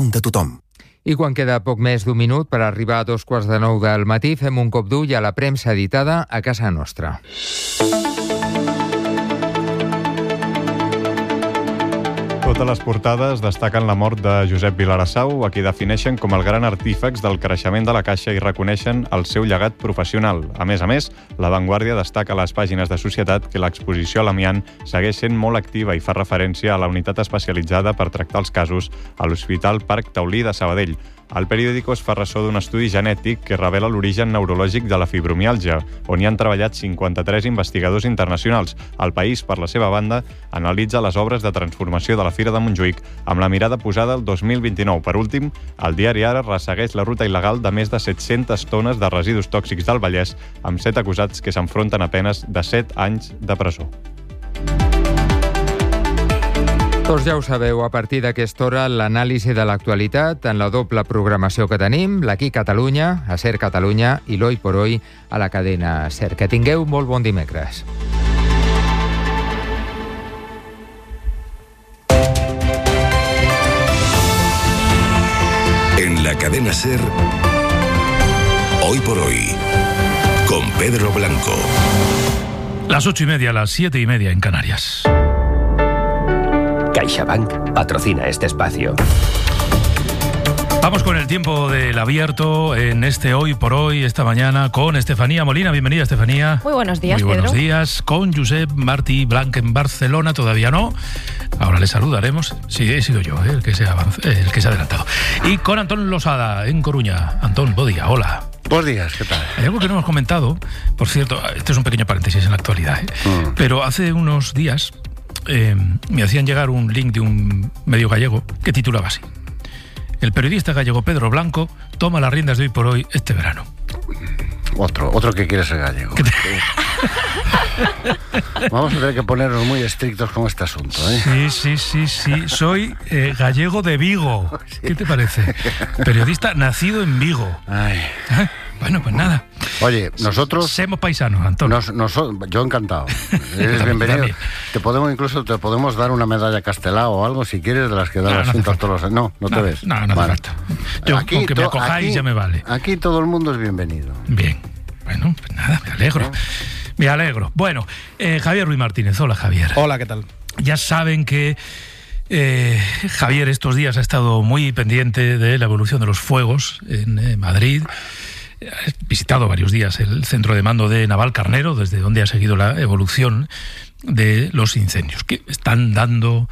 de tothom. I quan queda poc més d'un minut per arribar a 8:45 del matí, fem un cop d'ull a la premsa editada a casa nostra. Totes les portades destaquen la mort de Josep Vilarasau, a qui defineixen com el gran artífex del creixement de la Caixa i reconeixen el seu llegat professional. A més, La Vanguardia destaca a les pàgines de Societat que l'exposició a l'amiant segueix sent molt activa i fa referència a la unitat especialitzada per tractar els casos a l'Hospital Parc Taulí de Sabadell. El periòdico es fa ressò d'un estudi genètic que revela l'origen neurològic de la fibromiàlgia, on hi han treballat 53 investigadors internacionals. El País, per la seva banda, analitza les obres de transformació de la Fira de Montjuïc amb la mirada posada al 2029. Per últim, el diari Ara ressegueix la ruta il·legal de més de 700 tones de residus tòxics del Vallès, amb 7 acusats que s'enfronten a penes de 7 anys de presó. Doncs ja ho sabeu, a partir d'aquesta hora l'anàlisi de l'actualitat en la doble programació que tenim, l'Aquí Catalunya, a Ser Catalunya i l'Hoy por Hoy a la cadena Ser. Que tingueu molt bon dimecres. En la cadena Ser, Hoy por Hoy, con Pedro Blanco. Las 8:30, las 7:30 en Canarias. CaixaBank patrocina este espacio. Vamos con el tiempo del abierto en este Hoy por Hoy, esta mañana, con Estefanía Molina. Bienvenida, Estefanía. Muy buenos días, Muy buenos Pedro. días. Con Josep Martí Blanc en Barcelona, todavía no. Ahora le saludaremos. Sí, he sido yo el que se ha adelantado. Y con Antón Losada en Coruña. Antón, buen día, hola. Buenos días, ¿qué tal? Hay algo que no hemos comentado, por cierto, este es un pequeño paréntesis en la actualidad, pero hace unos días me hacían llegar un link de un medio gallego que titulaba así: el periodista gallego Pedro Blanco toma las riendas de Hoy por Hoy este verano. Otro que quiere ser gallego. Vamos a tener que ponernos muy estrictos con este asunto, ¿eh? Sí. Soy gallego de Vigo. ¿Qué te parece? Periodista nacido en Vigo. Ay. Bueno, pues nada. Oye, nosotros... Somos paisanos, Antonio. Yo encantado. Eres bienvenido. También. Te podemos dar una medalla Castelao o algo, si quieres, de las que dan las cintas todos los... No te ves. No hace falta. Yo, aquí, con que me acojáis ya me vale. Aquí todo el mundo es bienvenido. Bien. Bueno, pues nada, me alegro. Me alegro. Bueno, Javier Ruiz Martínez. Hola, Javier. Hola, ¿qué tal? Ya saben que Javier estos días ha estado muy pendiente de la evolución de los fuegos en Madrid. Ha visitado varios días el centro de mando de Navalcarnero, desde donde ha seguido la evolución de los incendios, que están dando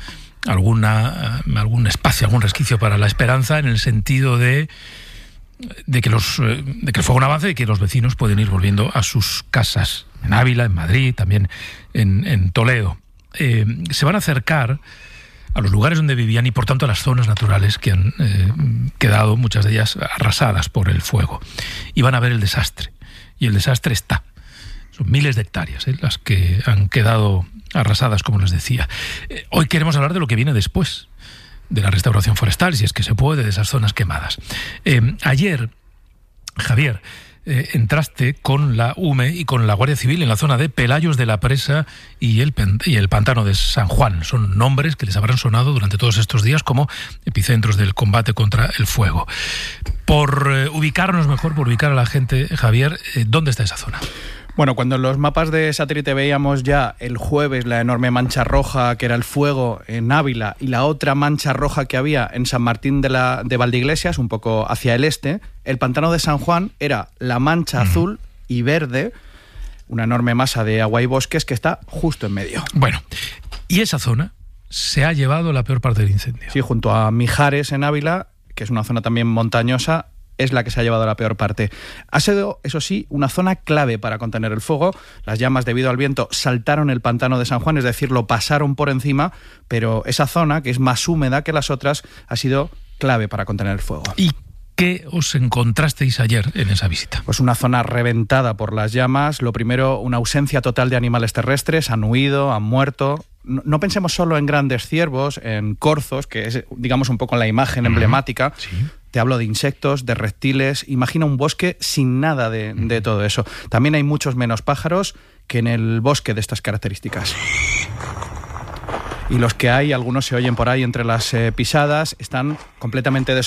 algún espacio, algún resquicio para la esperanza, en el sentido de que el fuego no avance y que los vecinos pueden ir volviendo a sus casas, en Ávila, en Madrid, también en Toledo. Se van a acercar a los lugares donde vivían y, por tanto, a las zonas naturales que han quedado, muchas de ellas arrasadas por el fuego. Y van a ver el desastre. Y el desastre está. Son miles de hectáreas las que han quedado arrasadas, como les decía. Hoy queremos hablar de lo que viene después, de la restauración forestal, si es que se puede, de esas zonas quemadas. Ayer, Javier, entraste con la UME y con la Guardia Civil en la zona de Pelayos de la Presa y el Pantano de San Juan. Son nombres que les habrán sonado durante todos estos días como epicentros del combate contra el fuego. Por ubicarnos mejor, por ubicar a la gente, Javier, ¿dónde está esa zona? Bueno, cuando en los mapas de satélite veíamos ya el jueves la enorme mancha roja que era el fuego en Ávila y la otra mancha roja que había en San Martín de Valdeiglesias, un poco hacia el este, el Pantano de San Juan era la mancha azul y verde, una enorme masa de agua y bosques que está justo en medio. Bueno, y esa zona se ha llevado la peor parte del incendio. Sí, junto a Mijares en Ávila, que es una zona también montañosa, es la que se ha llevado la peor parte. Ha sido, eso sí, una zona clave para contener el fuego. Las llamas, debido al viento, saltaron el Pantano de San Juan, es decir, lo pasaron por encima, pero esa zona, que es más húmeda que las otras, ha sido clave para contener el fuego. ¿Y qué os encontrasteis ayer en esa visita? Pues una zona reventada por las llamas. Lo primero, una ausencia total de animales terrestres. Han huido, han muerto. No pensemos solo en grandes ciervos, en corzos, que es, digamos, un poco la imagen emblemática. Sí. Te hablo de insectos, de reptiles. Imagina un bosque sin nada de todo eso. También hay muchos menos pájaros que en el bosque de estas características. y los que hay, algunos se oyen por ahí entre las pisadas, están completamente